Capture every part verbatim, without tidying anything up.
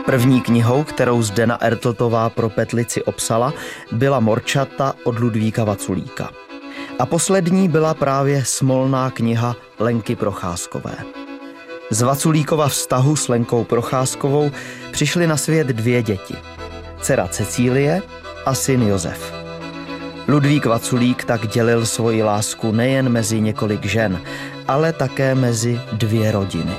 První knihou, kterou Zdena Ertltová pro Petlici opsala, byla Morčata od Ludvíka Vaculíka. A poslední byla právě smolná kniha Lenky Procházkové. Z Vaculíkova vztahu s Lenkou Procházkovou přišly na svět dvě děti. Dcera Cecílie a syn Josef. Ludvík Vaculík tak dělil svoji lásku nejen mezi několik žen, ale také mezi dvě rodiny.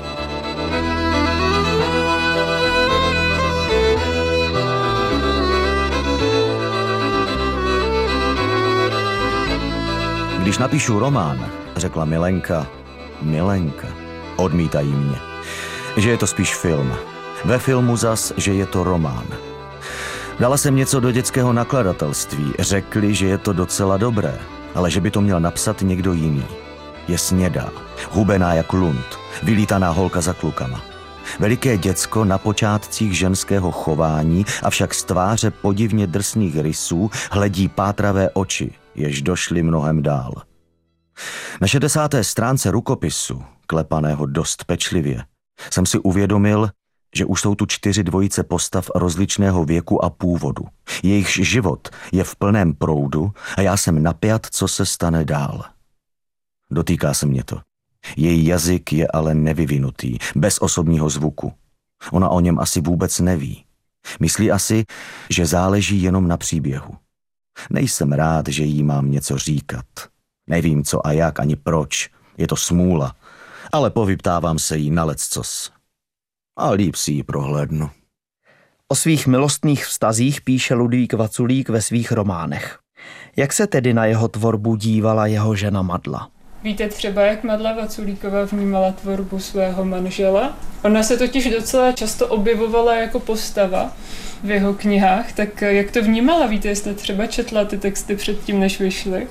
Když napíšu román, řekla Milenka, Milenka, odmítají mě, že je to spíš film. Ve filmu zas, že je to román. Dala jsem něco do dětského nakladatelství, řekli, že je to docela dobré, ale že by to měl napsat někdo jiný. Je snědá, hubená jak lund, vylítaná holka za klukama. Veliké děcko na počátcích ženského chování, avšak z tváře podivně drsných rysů hledí pátravé oči, jež došly mnohem dál. Na šedesáté stránce rukopisu, klepaného dost pečlivě, jsem si uvědomil, že už jsou tu čtyři dvojice postav rozličného věku a původu. Jejichž život je v plném proudu a já jsem napjat, co se stane dál. Dotýká se mě to. Její jazyk je ale nevyvinutý, bez osobního zvuku. Ona o něm asi vůbec neví. Myslí asi, že záleží jenom na příběhu. Nejsem rád, že jí mám něco říkat. Nevím co a jak, ani proč. Je to smůla, ale povyptávám se jí na leccos. A líp si ji prohlédnu. O svých milostných vztazích píše Ludvík Vaculík ve svých románech. Jak se tedy na jeho tvorbu dívala jeho žena Madla? Víte třeba, jak Madla Vaculíková vnímala tvorbu svého manžela? Ona se totiž docela často objevovala jako postava v jeho knihách, tak jak to vnímala? Víte, jestli třeba četla ty texty předtím, než vyšly?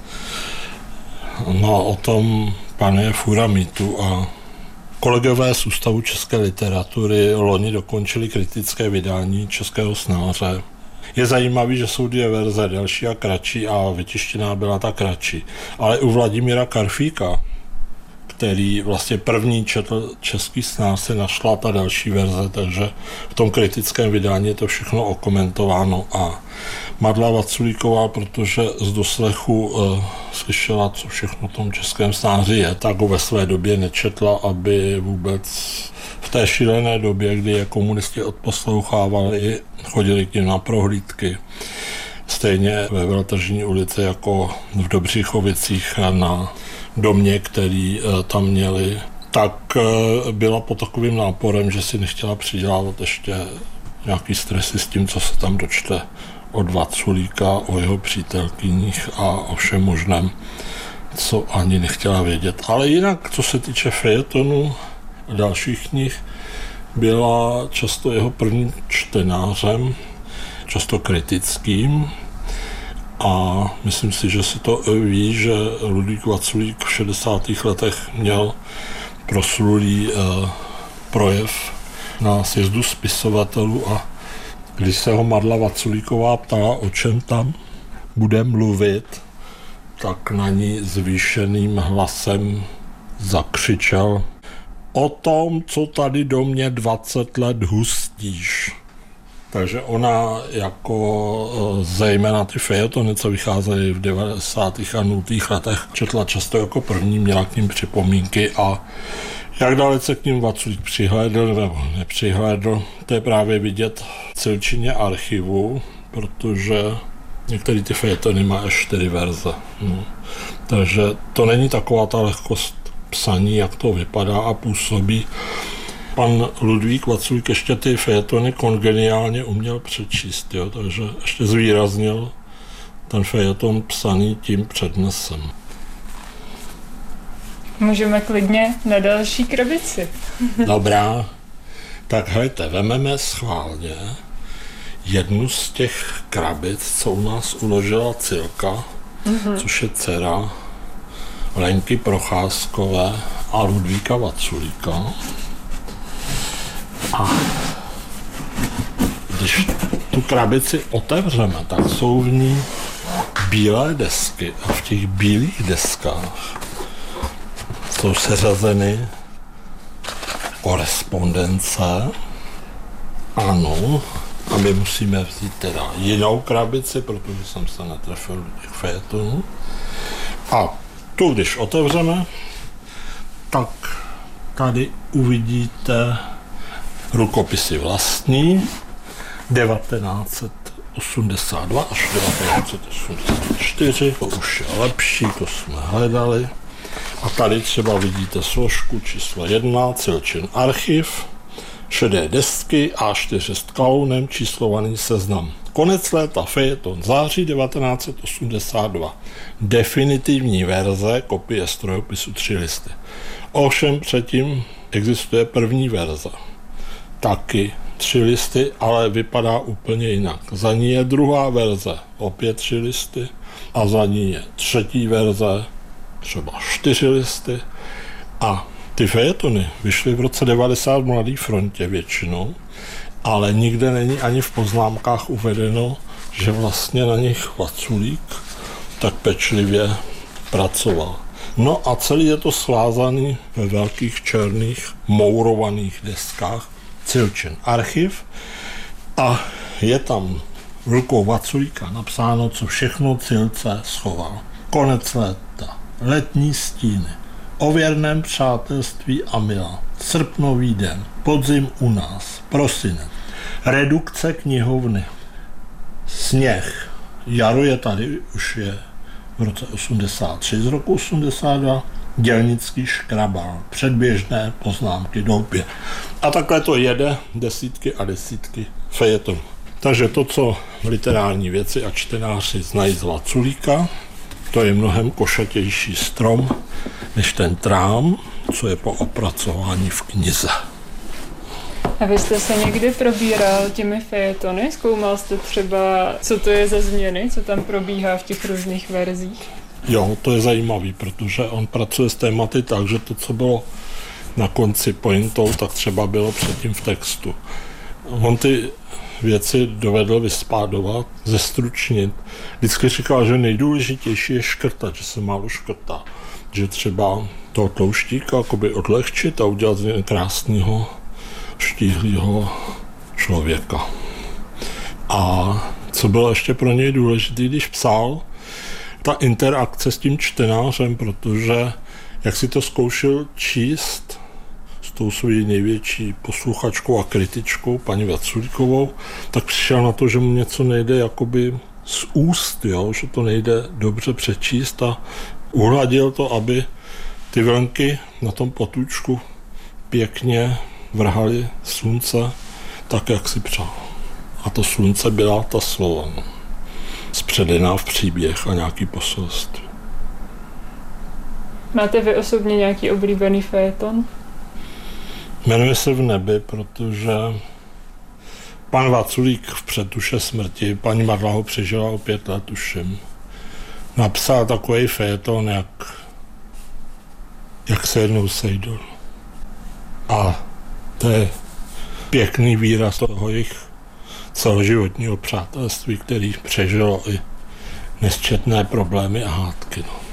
No, o tom panuje fůra mýtu a kolegové z Ústavu české literatury loni dokončili kritické vydání Českého snáře. Je zajímavý, že jsou dvě verze, delší a kratší, a vytištěná byla ta kratší. Ale u Vladimíra Karfíka, který vlastně první četl Český snář, se našla ta další verze, takže v tom kritickém vydání je to všechno okomentováno. A Madla Vaculíková, protože z doslechu uh, slyšela, co všechno v tom Českém snáři je, tak ho ve své době nečetla, aby vůbec v té šílené době, kdy je komunisti odposlouchávali, chodili k nim na prohlídky, stejně ve Veletržní ulici jako v Dobříchovicích na domě, který uh, tam měli, tak uh, byla pod takovým náporem, že si nechtěla přidělávat ještě nějaký stresy s tím, co se tam dočte od Vaculíka, o jeho přítelkyních a o všem možném, co ani nechtěla vědět. Ale jinak, co se týče fejetonu a dalších knih, byla často jeho prvním čtenářem, často kritickým, a myslím si, že si to ví, že Ludvík Vaculík v šedesátých letech měl proslulý eh, projev na sjezdu spisovatelů, a když se ho Madla Vaculíková ptala, o čem tam bude mluvit, tak na ní zvýšeným hlasem zakřičel: o tom, co tady do mě dvacet let hustíš. Takže ona jako zejména ty fejetony, co vycházely v devadesátých a nultých letech, četla často jako první, měla k ním připomínky, a jak dalece k ním Vaculík přihlédl nebo nepřihlédl, to je právě vidět v Cilčině archivu, protože některé ty fejetony má až čtyři verze. No. Takže to není taková ta lehkost psaní, jak to vypadá a působí. Pan Ludvík Vaculík ještě ty fejetony kongeniálně uměl přečíst, jo, takže ještě zvýraznil ten fejeton psaný tím přednesem. Můžeme klidně na další krabici. Dobrá, tak hejte, vememe schválně jednu z těch krabic, co u nás uložila Cilka, mm-hmm. což je dcera Lenky Procházkové a Ludvíka Vaculíka. A když tu krabici otevřeme, tak jsou v ní bílé desky, a v těch bílých deskách jsou seřazeny korespondence Ano, a my musíme vzít teda jinou krabici, protože jsem se netrefil do těch fejetonů. A tu, když otevřeme, tak tady uvidíte rukopisy vlastní devatenáct set osmdesát dva až devatenáct set osmdesát čtyři, to už je lepší, to jsme hledali. A tady třeba vidíte složku číslo jedna, Cilčin archiv, šedé desky á čtyři s kaunem, číslovaný seznam. Konec léta, fejeton, září devatenáct set osmdesát dva. Definitivní verze, kopie strojopisu tři listy. Ovšem předtím existuje první verze. Taky tři listy, ale vypadá úplně jinak. Za ní je druhá verze, opět tři listy, a za ní je třetí verze, třeba čtyři listy. A ty fejetony vyšly v roce devadesát v Mladé frontě většinou, ale nikde není ani v poznámkách uvedeno, že vlastně na nich Vaculík tak pečlivě pracoval. No a celý je to svázaný ve velkých černých mourovaných deskách Cilčin archiv a je tam rukou Vaculíka napsáno, co všechno Cilce schoval. Konec léta, letní stíny, o věrném přátelství a mila, srpnový den, podzim u nás, prosinec, redukce knihovny, sněh, jaro je tady, už je v roce osmdesát tři, z roku osmdesát dva, dělnický škrabal, předběžné poznámky doupě. A takhle to jede desítky a desítky fejetonů. Takže to, co literární věci a čtenáři znají z Vaculíka, to je mnohem košatější strom než ten trám, co je po opracování v knize. A vy jste se někdy probíral těmi fejetony? Zkoumal jste třeba, co to je za změny, co tam probíhá v těch různých verzích? Jo, to je zajímavý, protože on pracuje s tématy tak, že to, co bylo na konci pointou, tak třeba bylo předtím v textu. On ty věci dovedl vyspádovat, zestručnit. Vždycky říkal, že nejdůležitější je škrtat, že se málo škrtá. Že třeba toho tlouštíka jakoby odlehčit a udělat z něj krásného, štíhlého člověka. A co bylo ještě pro něj důležité, když psal, ta interakce s tím čtenářem, protože jak si to zkoušel číst s tou svojí největší posluchačkou a kritičkou, paní Vaculíkovou, tak přišel na to, že mu něco nejde jakoby z úst, jo? Že to nejde dobře přečíst a uhladil to, aby ty vlnky na tom potůčku pěkně vrhaly slunce tak, jak si přál. A to slunce byla ta slova. No. Zpředená v příběh a nějaký poselství. Máte vy osobně nějaký oblíbený fejeton? Jmenuje se V nebi, protože pan Vaculík v předtuše smrti, paní Marla ho přežila o pět let, tuším, napsal takový fejeton, jak, jak se jednou sejdou. A to je pěkný výraz toho jejich celoživotního přátelství, který přežilo i nesčetné problémy a hádky. No.